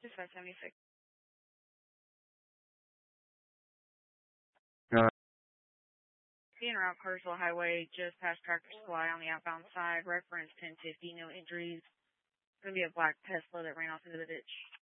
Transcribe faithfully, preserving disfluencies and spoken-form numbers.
Just five seventy-six. Uh, Being around Cartersville Highway, just past Tractor Supply on the outbound side, reference ten fifty, no injuries. It's going to be a black Tesla that ran off into the ditch.